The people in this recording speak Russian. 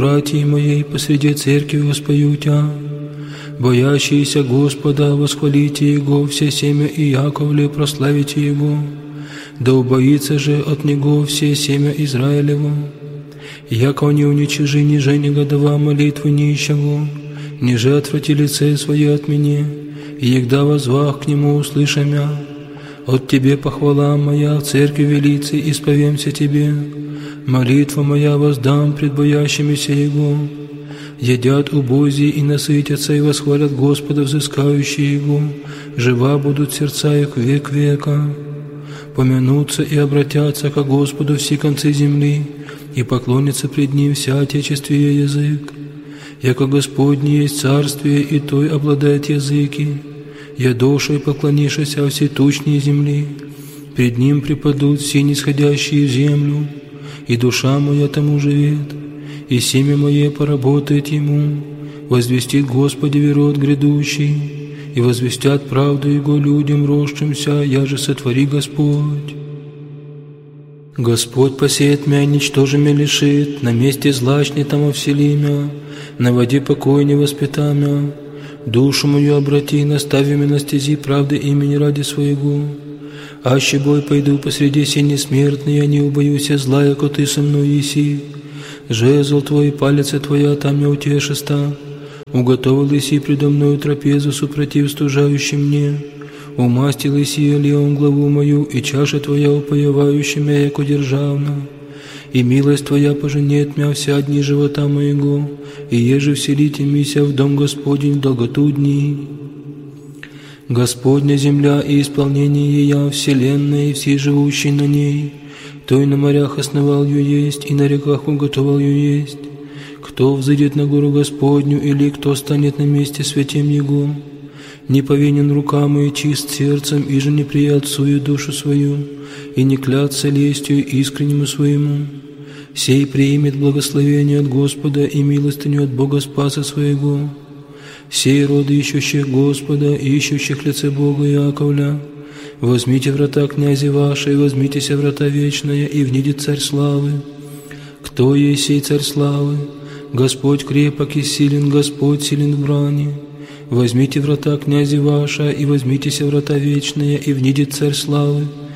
братья моей, посреди церкви воспою Тя. Боящиеся Господа, восхвалите Его, все семя Иаковле прославите Его. Да убоится же от Него все семя Израилево. Яко не уничижи, ниже негодова молитвы нищего, ниже отврати лице свое от меня, и егда возвах к Нему услыша мя. От Тебе похвала моя в церкви велицы, исповемся Тебе. Молитва моя воздам пред боящимися Его. Едят убози и насытятся, и восхвалят Господа взыскающие Его. Жива будут сердца их век века. Помянутся и обратятся ко Господу все концы земли, и поклонятся пред Ним вся отечествие язык. Яко Господне есть царствие, и Той обладает языки. Я душой поклонишься все тучные земли, пред Ним припадут все нисходящие в землю, и душа моя тому живет, и семя мое поработает Ему, возвестит Господи верот грядущий, и возвестят правду Его людям росшимся, я же сотвори Господь. Господь посеет мя, ничтоже мя лишит, на месте злачни там всели мя, на воде покой не воспита мя. Душу мою обрати, настави меня на стези правды имени ради своего. Аще бой пойду посреди сени смертной, я не убоюсь зла, яко Ты со мной еси. Жезл Твой, палец Твоя, там я утешиста. Уготовил еси предо мною трапезу супротив стужающим мне. Умастил еси олеем главу мою, и чаша Твоя упоевающая мя, яко державна. И милость Твоя поженет мя вся дни живота моего, и еже вселите мися в дом Господень в долготу дни. Господня земля и исполнение ея, вселенная и все живущие на ней. Той на морях основал ее есть, и на реках уготовал ее есть. Кто взойдет на гору Господню, или кто станет на месте святем Его? Не повинен рукам и чист сердцем, и же не приятствует душу свою, и не клятся лестью искреннему своему. Сей примет благословение от Господа и милостыню от Бога Спаса своего. Сей роды ищущих Господа, ищущих лице Бога Иаковля, возьмите врата князи ваши, возьмитеся врата вечная, и внидет Царь славы. Кто есть сей Царь славы? Господь крепок и силен, Господь силен в брани. Возьмите врата князи ваша, и возьмитеся врата вечная, и внидет Царь славы.